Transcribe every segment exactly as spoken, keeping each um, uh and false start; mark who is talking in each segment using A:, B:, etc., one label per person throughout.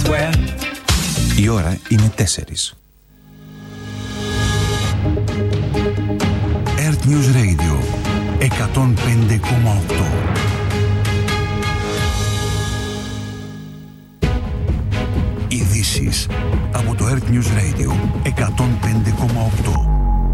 A: swear.
B: Η ώρα είναι τέσσερις. Earth News Radio εκατόν πέντε κόμμα οκτώ. Ειδήσεις από το Earth News Radio εκατόν πέντε κόμμα οκτώ.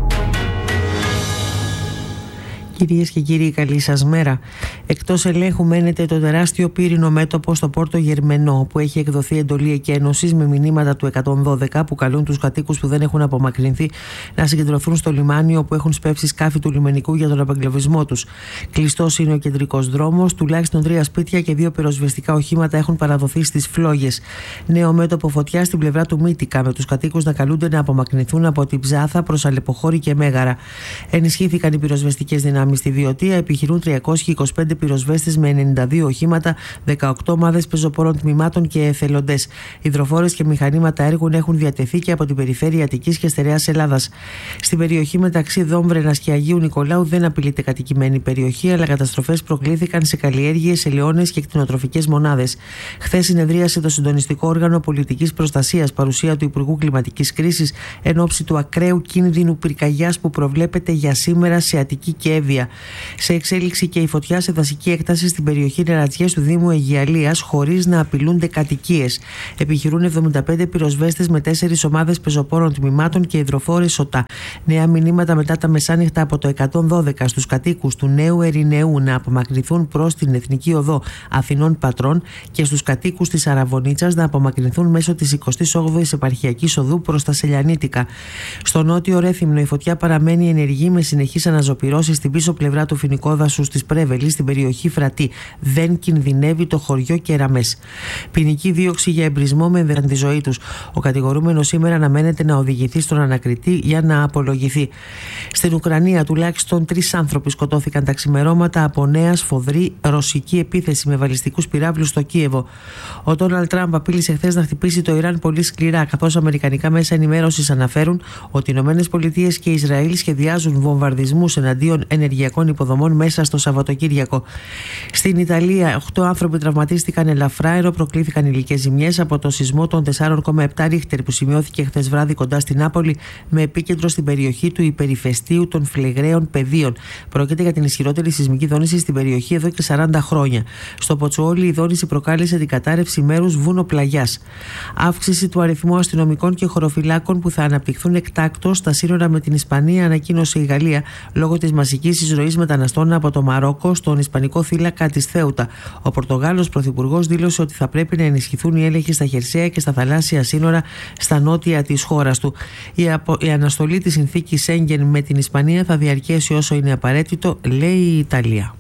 C: Κυρίες και κύριοι, καλή σας μέρα. Εκτός ελέγχου μένεται το τεράστιο πύρινο μέτωπο στο Πόρτο Γερμενό, που έχει εκδοθεί εντολή εκένωσης με μηνύματα του εκατόν δώδεκα που καλούν τους κατοίκους που δεν έχουν απομακρυνθεί να συγκεντρωθούν στο λιμάνι, όπου έχουν σπεύσει σκάφη του λιμενικού για τον απεγκλωβισμό τους. Κλειστός είναι ο κεντρικός δρόμος, τουλάχιστον τρία σπίτια και δύο πυροσβεστικά οχήματα έχουν παραδοθεί στις φλόγες. Νέο μέτωπο φωτιά στην πλευρά του Μύτικα, με τους κατοίκους να καλούνται να απομακρυνθούν από την Ψάθα προς Αλεποχώρη και Μέγαρα. Ενισχύθηκαν οι πυροσβεστικές δυνάμεις στη Βιωτία, επιχειρούν τριακόσιοι είκοσι πέντε πυροσβέστες με ενενήντα δύο οχήματα, δεκαοκτώ ομάδες πεζοπόρων τμήματων και εθελοντές. Υδροφόρες και μηχανήματα έργων έχουν διατεθεί και από την περιφέρεια Αττικής και Στερεάς Ελλάδας. Στην περιοχή μεταξύ Δόμβρενας και Αγίου Νικολάου δεν απειλείται κατοικημένη περιοχή, αλλά καταστροφές προκλήθηκαν σε καλλιέργειες, ελαιώνες και κτηνοτροφικές μονάδες. Χθες συνεδρίασε το συντονιστικό όργανο πολιτικής προστασίας, παρουσία του Υπουργού Κλιματικής Κρίσης, εν ώψη του ακραίου κίνδυνου πυρκαγιάς που προβλέπεται για σήμερα σε Αττική και Εύβοια. Σε εξέλιξη και η φωτιά σε δασική έκταση στην περιοχή Νερατζιές του Δήμου Αιγιαλίας, χωρίς να απειλούνται κατοικίες. Επιχειρούν εβδομήντα πέντε πυροσβέστες με τέσσερις ομάδες πεζοπόρων τμήματων και υδροφόρες ΣΟΤΑ. Νέα μηνύματα μετά τα μεσάνυχτα από το εκατόν δώδεκα στους κατοίκους του Νέου Ερηνεού να απομακρυνθούν προς την Εθνική Οδό Αθηνών Πατρών και στους κατοίκους της Αραβωνίτσας να απομακρυνθούν μέσω της εικοστής όγδοης Επαρχιακής Οδού προς τα Σελιανίτικα. Στο νότιο Ρέθυμνο η φωτιά παραμένει ενεργή με συνεχείς αναζωπυρώσεις στην πίσω πλευρά του φοινικόδασους της Πρέβελης, στην περιοχή Φρατή. Δεν κινδυνεύει το χωριό Κεραμές. Ποινική δίωξη για εμπρισμό με ενδεχόμενη τη ζωή τους. Ο κατηγορούμενος σήμερα αναμένεται να οδηγηθεί στον ανακριτή για να απολογηθεί. Στην Ουκρανία τουλάχιστον τρεις άνθρωποι σκοτώθηκαν τα ξημερώματα από νέα σφοδρή ρωσική επίθεση με βαλιστικούς πυράβλους στο Κίεβο. Ο Ντόναλντ Τραμπ απείλησε χθες να χτυπήσει το Ιράν πολύ σκληρά, καθώς αμερικανικά μέσα ενημέρωσης αναφέρουν ότι οι ΗΠΑ και Ισραήλ σχεδιάζουν βομβαρδισμούς εναντίον ενεργειακών υποδομών μέσα στο Σαββατοκύριακο. Στην Ιταλία, οκτώ άνθρωποι τραυματίστηκαν ελαφρά, ενώ προκλήθηκαν υλικές ζημιές από το σεισμό των τέσσερα κόμμα επτά ρίχτερ που σημειώθηκε χθες βράδυ κοντά στην Νάπολη, με επίκεντρο στην περιοχή του υπερηφαιστείου των Φλεγραίων Πεδίων. Πρόκειται για την ισχυρότερη σεισμική δόνηση στην περιοχή εδώ και σαράντα χρόνια. Στο Ποτσουόλι, η δόνηση προκάλεσε την κατάρρευση μέρους βουνοπλαγιάς. Αύξηση του αριθμού αστυνομικών και χωροφυλάκων που θα αναπτυχθούν εκτάκτως στα σύνορα με την Ισπανία, ανακοίνωσε η Γαλλία, λόγω της μαζικής εισρωής μεταναστών από το Μαρόκο στον Ισπανικό θύλακα της Θέουτα. Ο Πορτογάλος πρωθυπουργός δήλωσε ότι θα πρέπει να ενισχυθούν οι έλεγχοι στα χερσαία και στα θαλάσσια σύνορα στα νότια της χώρας του. Η, απο... η αναστολή της συνθήκης Σέγγεν με την Ισπανία θα διαρκέσει όσο είναι απαραίτητο, λέει η Ιταλία.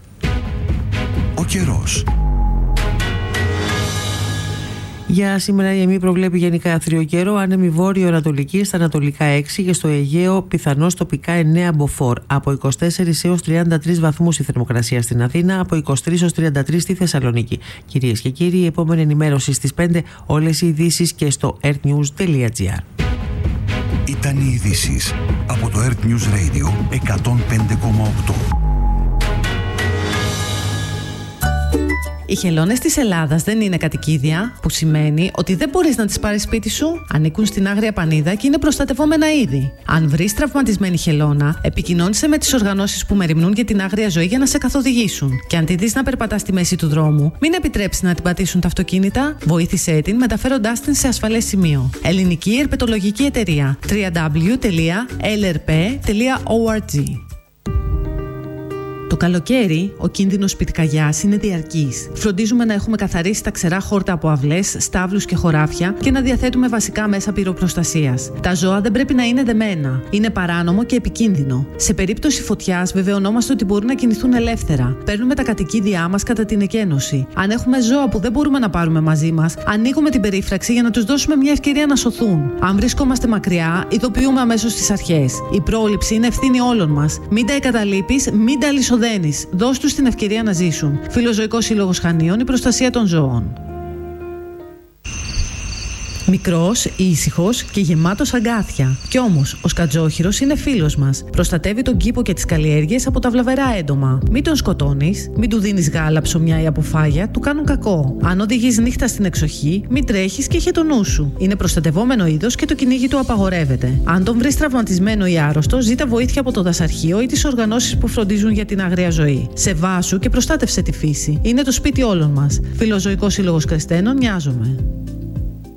B: Ο καιρός.
C: Για σήμερα η ΕΜΗ προβλέπει γενικά άθριο καιρό, άνεμη βόρειο-ανατολική στα ανατολικά έξι και στο Αιγαίο πιθανώς τοπικά εννέα μποφόρ. Από είκοσι τέσσερις έως τριάντα τρεις βαθμούς η θερμοκρασία στην Αθήνα, από είκοσι τρεις έως τριάντα τρεις στη Θεσσαλονίκη. Κυρίες και κύριοι, η επόμενη ενημέρωση στις πέντε, όλες οι ειδήσεις και στο earthnews.gr.
B: Ήταν οι ειδήσεις από το Earth News Radio εκατόν πέντε κόμμα οκτώ.
D: Οι χελώνες της Ελλάδας δεν είναι κατοικίδια, που σημαίνει ότι δεν μπορείς να τις πάρεις σπίτι σου. Ανήκουν στην Άγρια Πανίδα και είναι προστατευόμενα είδη. Αν βρεις τραυματισμένη χελώνα, επικοινώνησε με τις οργανώσεις που μεριμνούν για την άγρια ζωή για να σε καθοδηγήσουν. Και αν τη δεις να περπατά στη μέση του δρόμου, μην επιτρέψεις να την πατήσουν τα αυτοκίνητα. Βοήθησέ την μεταφέροντάς την σε ασφαλές σημείο. Ελληνική Ερπετολογική Εταιρεία. double-u double-u double-u τελεία ελ ερ πι τελεία ο αρ τζι. Το καλοκαίρι, ο κίνδυνος πυρκαγιάς είναι διαρκής. Φροντίζουμε να έχουμε καθαρίσει τα ξερά χόρτα από αυλές, στάβλους και χωράφια και να διαθέτουμε βασικά μέσα πυροπροστασίας. Τα ζώα δεν πρέπει να είναι δεμένα. Είναι παράνομο και επικίνδυνο. Σε περίπτωση φωτιάς, βεβαιωνόμαστε ότι μπορούν να κινηθούν ελεύθερα. Παίρνουμε τα κατοικίδια μας κατά την εκένωση. Αν έχουμε ζώα που δεν μπορούμε να πάρουμε μαζί μας, ανοίγουμε την περίφραξη για να τους δώσουμε μια ευκαιρία να σωθούν. Αν βρισκόμαστε μακριά, ειδοποιούμε αμέσως τις αρχές. Η πρόληψη είναι ευθύνη όλων μας. Μην τα εγκαταλείπεις, μην τα λησοδένεις. Δώσ' τους την ευκαιρία να ζήσουν. Φιλοζωικός Σύλλογος Χανίων, η προστασία των ζώων. Μικρός, ήσυχος και γεμάτος αγκάθια. Κι όμως, ο σκατζόχυρος είναι φίλος μας. Προστατεύει τον κήπο και τις καλλιέργειες από τα βλαβερά έντομα. Μην τον σκοτώνεις, μην του δίνεις γάλα, ψωμιά ή αποφάγια, του κάνουν κακό. Αν οδηγείς νύχτα στην εξοχή, μην τρέχεις και είχε το νου σου. Είναι προστατευόμενο είδος και το κυνήγι του απαγορεύεται. Αν τον βρεις τραυματισμένο ή άρρωστο, ζήτα βοήθεια από το δασαρχείο ή τις οργανώσεις που φροντίζουν για την άγρια ζωή. Σεβάσου και προστάτευσε τη φύση. Είναι το σπίτι όλων μας. Φιλοζωικός Σύλλογος Κρεστένων, Νοιάζομαι.